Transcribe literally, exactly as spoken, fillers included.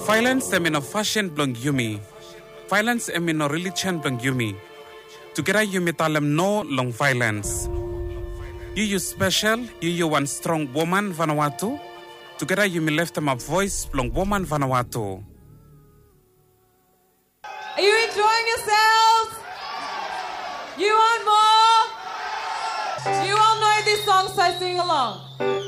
Violence em in a fashion blong yumi. Violence em in a religion blong yumi. Together yumi talem no long violence. You you special, you you one strong woman Vanuatu. Together yumi left them a voice blong woman Vanuatu. Are you enjoying yourselves? You want more? Do you all know this song, so sing along.